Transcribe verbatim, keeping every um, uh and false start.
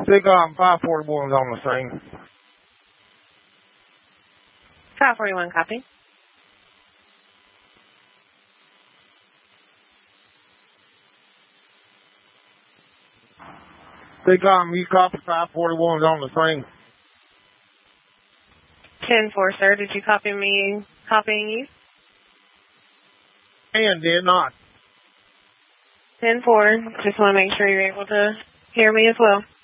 They got five forty-one's on the scene. five forty-one, copy. They got you copy five forty-one's on the scene. ten four, sir. Did you copy me copying you? And did not. ten four. Just want to make sure you're able to hear me as well.